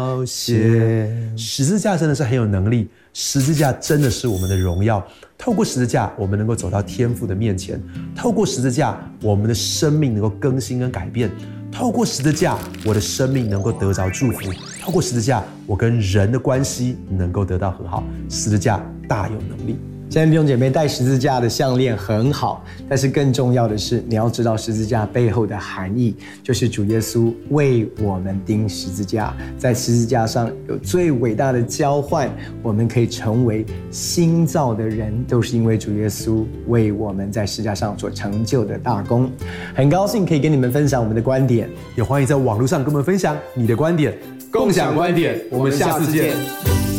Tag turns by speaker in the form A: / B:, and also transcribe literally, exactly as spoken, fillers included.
A: 谢。十字架真的是很有能力，十字架真的是我们的荣耀。透过十字架，我们能够走到天父的面前；透过十字架，我们的生命能够更新跟改变；透过十字架，我的生命能够得着祝福；透过十字架，我跟人的关系能够得到和好。十字架大有能力。
B: 现在弟兄姐妹戴十字架的项链很好，但是更重要的是，你要知道十字架背后的含义，就是主耶稣为我们钉十字架，在十字架上有最伟大的交换，我们可以成为新造的人，都是因为主耶稣为我们在十字架上所成就的大功。很高兴可以跟你们分享我们的观点，
A: 也欢迎在网络上跟我们分享你的观点，
B: 共享观点，我们下次见。